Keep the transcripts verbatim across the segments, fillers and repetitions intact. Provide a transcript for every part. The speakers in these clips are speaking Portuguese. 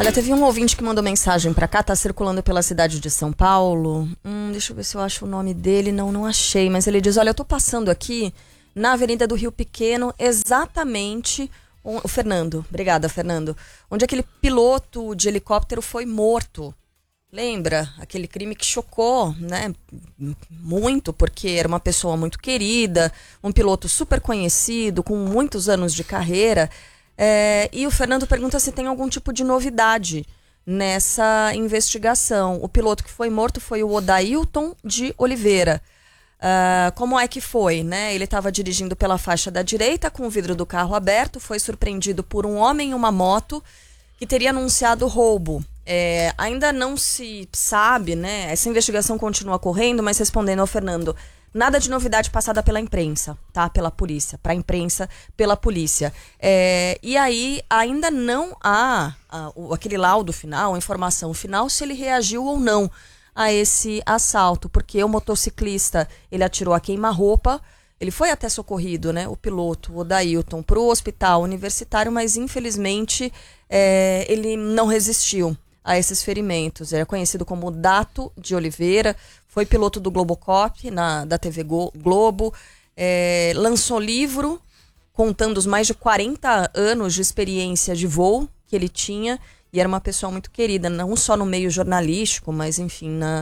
Olha, teve um ouvinte que mandou mensagem pra cá, tá circulando pela cidade de São Paulo. Hum, deixa eu ver se eu acho o nome dele. Não, não achei, mas ele diz, olha, eu tô passando aqui na Avenida do Rio Pequeno, exatamente... O Fernando, obrigada, Fernando. Onde aquele piloto de helicóptero foi morto. Lembra? Aquele crime que chocou, né? Muito, porque era uma pessoa muito querida, um piloto super conhecido, com muitos anos de carreira. É, e o Fernando pergunta se tem algum tipo de novidade nessa investigação. O piloto que foi morto foi o Odailton de Oliveira. Uh, como é que foi, né? Ele estava dirigindo pela faixa da direita com o vidro do carro aberto, foi surpreendido por um homem em uma moto que teria anunciado roubo. É, ainda não se sabe, né? Essa investigação continua correndo, mas respondendo ao Fernando, nada de novidade passada pela imprensa, tá? Pela polícia, para a imprensa, pela polícia. É, e aí ainda não há a, o, aquele laudo final, a informação final, se ele reagiu ou não a esse assalto, porque o motociclista, ele atirou a queima-roupa, ele foi até socorrido, né, o piloto, o Odailton, para o hospital universitário, mas infelizmente é, ele não resistiu a esses ferimentos. Ele é conhecido como Dato de Oliveira, foi piloto do Globocop, na, da T V Globo, é, lançou livro contando os mais de quarenta anos de experiência de voo que ele tinha, e era uma pessoa muito querida, não só no meio jornalístico, mas enfim, na,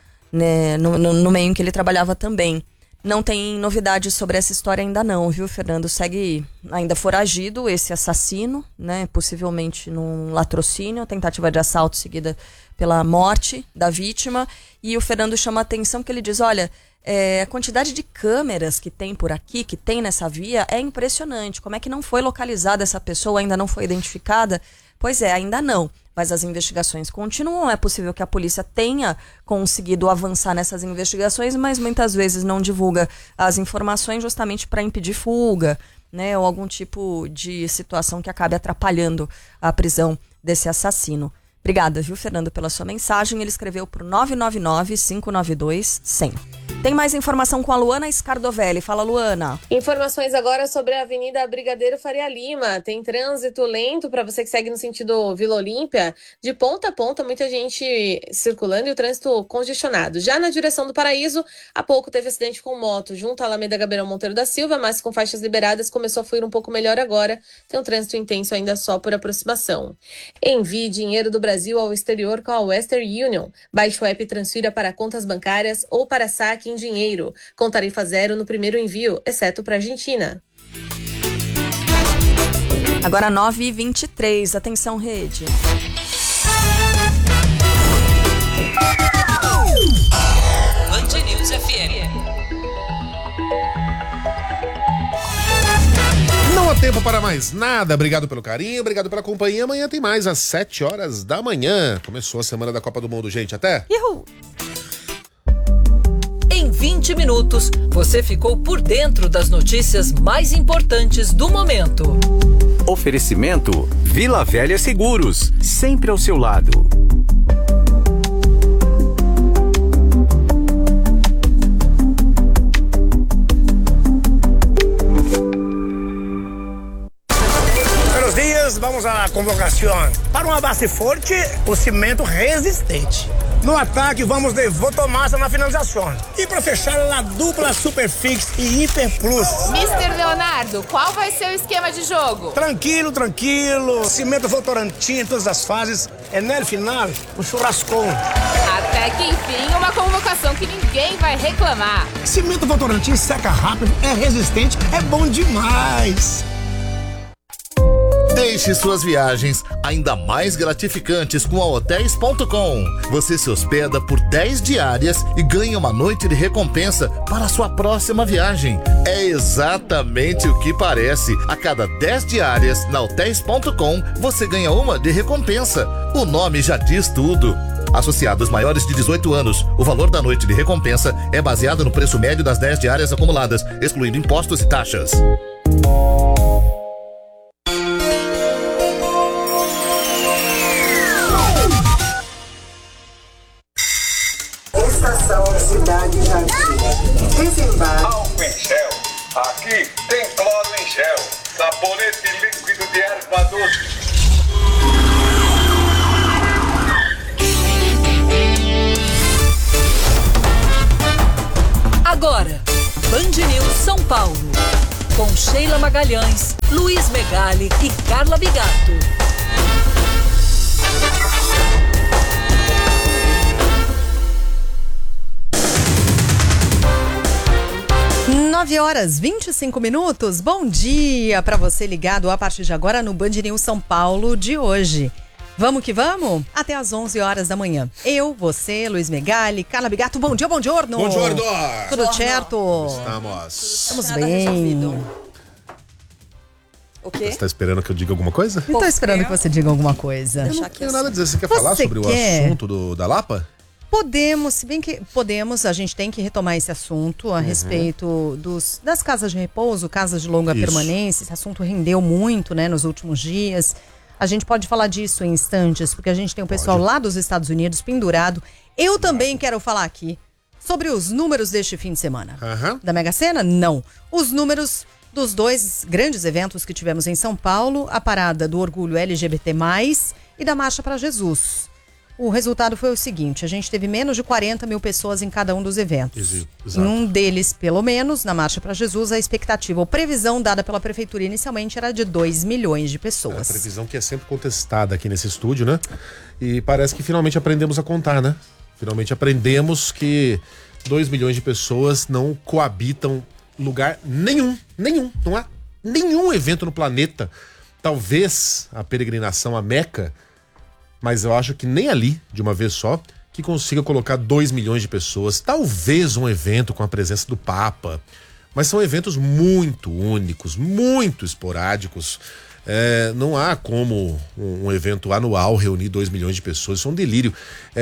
né, no, no, no meio em que ele trabalhava também. Não tem novidades sobre essa história ainda não, viu, Fernando? Segue ainda foragido esse assassino, né? Possivelmente num latrocínio, tentativa de assalto seguida pela morte da vítima. E o Fernando chama a atenção que ele diz, olha, é, a quantidade de câmeras que tem por aqui, que tem nessa via, é impressionante. Como é que não foi localizada essa pessoa, ainda não foi identificada? Pois é, ainda não, mas as investigações continuam. É possível que a polícia tenha conseguido avançar nessas investigações, mas muitas vezes não divulga as informações justamente para impedir fuga, né, ou algum tipo de situação que acabe atrapalhando a prisão desse assassino. Obrigada, viu, Fernando, pela sua mensagem. Ele escreveu para o nove nove nove, cinco nove dois, cem. Tem mais informação com a Luana Scardovelli. Fala, Luana. Informações agora sobre a Avenida Brigadeiro Faria Lima. Tem trânsito lento para você que segue no sentido Vila Olímpia. De ponta a ponta, muita gente circulando e o trânsito congestionado. Já na direção do Paraíso, há pouco teve acidente com moto junto à Alameda Gabriel Monteiro da Silva, mas com faixas liberadas começou a fluir um pouco melhor agora. Tem um trânsito intenso ainda só por aproximação. Envie dinheiro do Brasil ao exterior com a Western Union. Baixe o app e transfira para contas bancárias ou para saque em dinheiro, com tarifa zero no primeiro envio, exceto para a Argentina. Agora nove e vinte e três, atenção, rede. Band News F M. Não há tempo para mais nada. Obrigado pelo carinho, obrigado pela companhia. Amanhã tem mais, às sete horas da manhã. Começou a semana da Copa do Mundo, gente. Até! Uhul. Em vinte minutos, você ficou por dentro das notícias mais importantes do momento. Oferecimento Vila Velha Seguros, sempre ao seu lado. Buenos dias, vamos à convocação. Para uma base forte, o cimento resistente. No ataque, vamos de Votomassa na finalização. E para fechar, a dupla Superfix e Hiper Plus. mister Leonardo, qual vai ser o esquema de jogo? Tranquilo, tranquilo. Cimento Votorantim em todas as fases. É no final, o churrascão. Até que enfim, uma convocação que ninguém vai reclamar. Cimento Votorantim seca rápido, é resistente, é bom demais. Deixe suas viagens ainda mais gratificantes com a hotéis ponto com. Você se hospeda por dez diárias e ganha uma noite de recompensa para a sua próxima viagem. É exatamente o que parece. A cada dez diárias na hotéis ponto com, você ganha uma de recompensa. O nome já diz tudo. Associados maiores de dezoito anos, o valor da noite de recompensa é baseado no preço médio das dez diárias acumuladas, excluindo impostos e taxas. Cidade Jardim. Desembarque. Álcool em gel. Aqui tem cloro em gel. Sabonete líquido de erva doce. Sheila Magalhães, Luiz Megali e Carla Bigato. nove horas, vinte e cinco minutos. Bom dia para você ligado a partir de agora no Band News São Paulo de hoje. Vamos que vamos? Até às onze horas da manhã. Eu, você, Luiz Megali, Carla Bigato. Bom dia, bom giorno. Bom giorno. Tudo certo? Estamos. Estamos bem. O quê? Você está esperando que eu diga alguma coisa? Eu tô esperando que você diga alguma coisa. Eu não tenho nada a dizer. Você quer Você falar sobre quer? o assunto do, da Lapa? Podemos, se bem que podemos, a gente tem que retomar esse assunto a Uhum. respeito dos, das casas de repouso, casas de longa Isso. permanência. Esse assunto rendeu muito, né, nos últimos dias. A gente pode falar disso em instantes, porque a gente tem um pessoal lá dos Estados Unidos pendurado. Eu também quero falar aqui sobre os números deste fim de semana. Aham. Da Mega Sena? Não. Os números dos dois grandes eventos que tivemos em São Paulo, a parada do Orgulho L G B T mais, e da Marcha para Jesus. O resultado foi o seguinte, a gente teve menos de quarenta mil pessoas em cada um dos eventos. Exato. Em um deles, pelo menos, na Marcha para Jesus, a expectativa ou previsão dada pela prefeitura inicialmente era de dois milhões de É a pessoas. previsão que é sempre contestada aqui nesse estúdio, né? E parece que finalmente aprendemos a contar, né? Finalmente aprendemos que dois milhões de pessoas não coabitam em lugar nenhum, nenhum. Não há nenhum evento no planeta. Talvez a peregrinação à Meca, mas eu acho que nem ali, de uma vez só, que consiga colocar dois milhões de pessoas. Talvez um evento com a presença do Papa. Mas são eventos muito únicos, muito esporádicos. É, não há como um, um evento anual reunir dois milhões de pessoas. Isso é um delírio.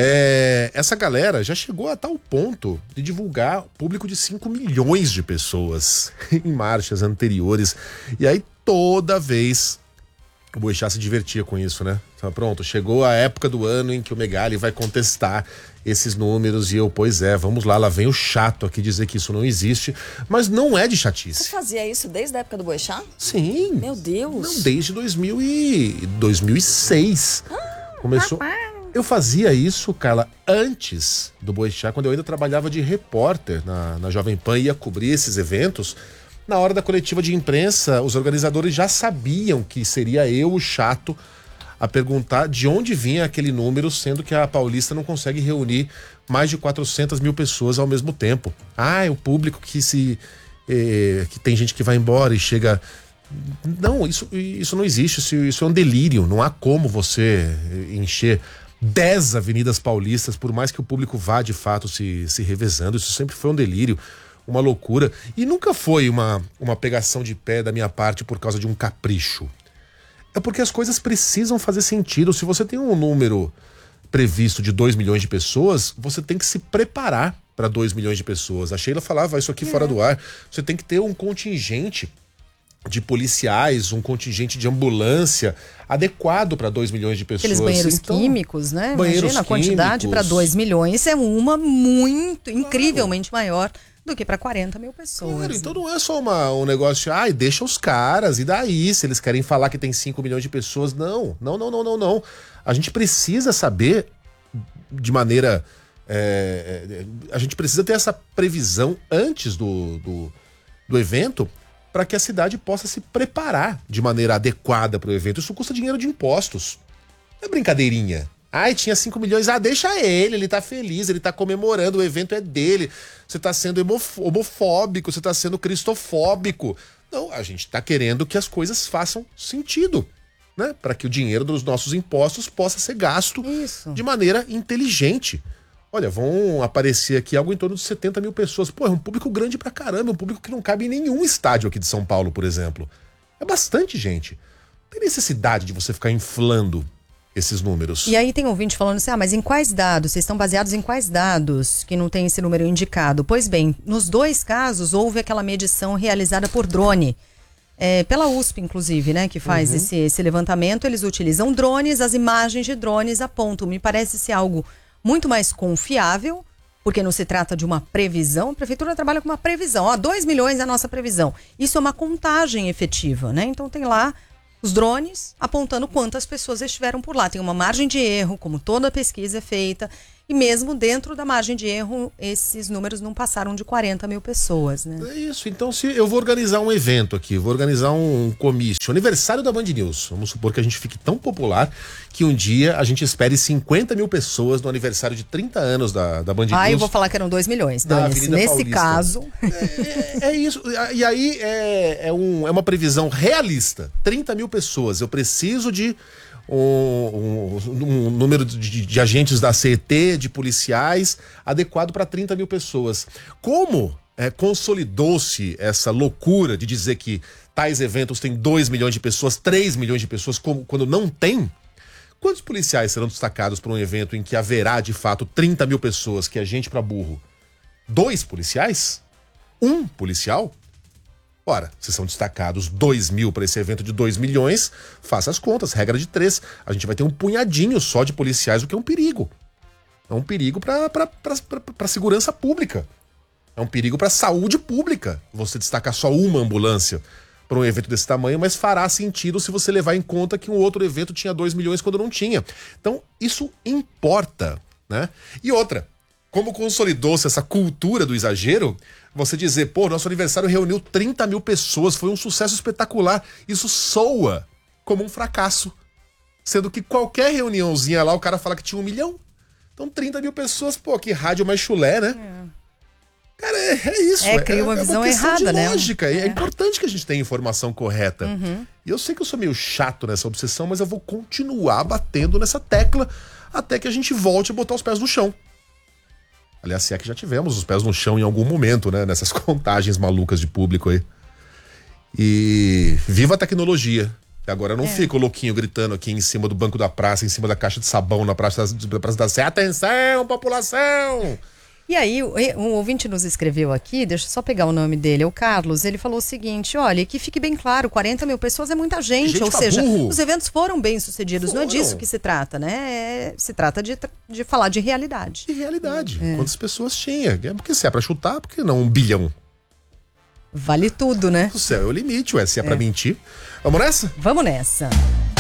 É, essa galera já chegou a tal ponto de divulgar público de cinco milhões de pessoas em marchas anteriores. E aí toda vez o Boechat se divertia com isso, né? Então, pronto, chegou a época do ano em que o Megali vai contestar esses números e eu, pois é, vamos lá, lá vem o chato aqui dizer que isso não existe, mas não é de chatice. Você fazia isso desde a época do Boechat? Sim. Meu Deus. Não, desde dois mil e... dois mil e seis. Ah, começou... Eu fazia isso, Carla, antes do Boechat, quando eu ainda trabalhava de repórter na, na Jovem Pan e ia cobrir esses eventos. Na hora da coletiva de imprensa, os organizadores já sabiam que seria eu o chato a perguntar de onde vinha aquele número, sendo que a Paulista não consegue reunir mais de quatrocentas mil pessoas ao mesmo tempo. Ah, é o público que se... Eh, que tem gente que vai embora e chega... Não, isso, isso não existe, isso, isso é um delírio. Não há como você encher dez avenidas paulistas, por mais que o público vá de fato se, se revezando. Isso sempre foi um delírio. Uma loucura. E nunca foi uma, uma pegação de pé da minha parte por causa de um capricho. É porque as coisas precisam fazer sentido. Se você tem um número previsto de dois milhões de pessoas, você tem que se preparar para dois milhões de pessoas. A Sheila falava isso aqui é. fora do ar. Você tem que ter um contingente de policiais, um contingente de ambulância adequado para dois milhões de pessoas. Aqueles banheiros então, químicos, né? Banheiros Imagina a quantidade para dois milhões. É uma muito, incrivelmente maior do que para quarenta mil pessoas. Claro, então não é só uma, um negócio de, ai, deixa os caras, e daí, se eles querem falar que tem cinco milhões de pessoas, não, não, não, não, não, não. A gente precisa saber de maneira, é, a gente precisa ter essa previsão antes do, do, do evento, para que a cidade possa se preparar de maneira adequada para o evento. Isso custa dinheiro de impostos. Não é brincadeirinha. Ai, tinha cinco milhões, ah, deixa ele, ele tá feliz, ele tá comemorando, o evento é dele. Você tá sendo homofóbico, você tá sendo cristofóbico. Não, a gente tá querendo que as coisas façam sentido, né? Para que o dinheiro dos nossos impostos possa ser gasto Isso. de maneira inteligente. Olha, vão aparecer aqui algo em torno de setenta mil pessoas. Pô, é um público grande pra caramba, é um público que não cabe em nenhum estádio aqui de São Paulo, por exemplo. É bastante gente. Não tem necessidade de você ficar inflando esses números. E aí tem ouvinte falando assim, ah, mas em quais dados? Vocês estão baseados em quais dados que não tem esse número indicado? Pois bem, nos dois casos houve aquela medição realizada por drone. É, pela U S P, inclusive, né, que faz uhum. esse, esse levantamento. Eles utilizam drones, as imagens de drones apontam. Me parece ser algo muito mais confiável, porque não se trata de uma previsão. A prefeitura trabalha com uma previsão. Ó, dois milhões é a nossa previsão. Isso é uma contagem efetiva, né? Então tem lá os drones apontando quantas pessoas estiveram por lá. Tem uma margem de erro, como toda pesquisa é feita. E mesmo dentro da margem de erro, esses números não passaram de quarenta mil pessoas, né? É isso. Então, se eu vou organizar um evento aqui, vou organizar um comício, aniversário da Band News. Vamos supor que a gente fique tão popular que um dia a gente espere cinquenta mil pessoas no aniversário de trinta anos da, da Band News. Ah, eu vou falar que eram dois milhões. Da Dane-se. Avenida Nesse Paulista. caso. É, é isso. E aí é, é, um, é uma previsão realista. trinta mil pessoas. Eu preciso de Um, um, um número de, de agentes da C E T, de policiais, adequado para trinta mil pessoas. Como é, consolidou-se essa loucura de dizer que tais eventos têm dois milhões de pessoas, três milhões de pessoas, como, quando não tem? Quantos policiais serão destacados para um evento em que haverá, de fato, trinta mil pessoas, que é gente para burro? Dois policiais? Um policial? Ora, se são destacados dois mil para esse evento de dois milhões, faça as contas, regra de três. A gente vai ter um punhadinho só de policiais, o que é um perigo. É um perigo para a segurança pública. É um perigo para a saúde pública. Você destacar só uma ambulância para um evento desse tamanho, mas fará sentido se você levar em conta que um outro evento tinha dois milhões quando não tinha. Então, isso importa, né? E outra, como consolidou-se essa cultura do exagero, você dizer, pô, nosso aniversário reuniu trinta mil pessoas, foi um sucesso espetacular. Isso soa como um fracasso. Sendo que qualquer reuniãozinha lá, o cara fala que tinha um milhão. Então trinta mil pessoas, pô, que rádio mais chulé, né? É. Cara, é, é isso. É, cria uma é, visão é uma errada, de lógica. né? É. é importante que a gente tenha informação correta. Uhum. E eu sei que eu sou meio chato nessa obsessão, mas eu vou continuar batendo nessa tecla até que a gente volte a botar os pés no chão. Aliás, se é que já tivemos os pés no chão em algum momento, né? Nessas contagens malucas de público aí. E viva a tecnologia. Agora eu não é. fico louquinho gritando aqui em cima do banco da praça, em cima da caixa de sabão na praça da Praça da Sé. Atenção, população! E aí, um ouvinte nos escreveu aqui, deixa eu só pegar o nome dele, é o Carlos, ele falou o seguinte, olha, que fique bem claro, quarenta mil pessoas é muita gente, gente ou seja, burro. Os eventos foram bem sucedidos, foram. Não é disso que se trata, né? É, se trata de, de falar de realidade. De realidade, é. Quantas pessoas tinha? Porque se é pra chutar, por que não um bilhão? Vale tudo, né? O céu é o limite, ué, se é, é. pra mentir. Vamos nessa? Vamos nessa.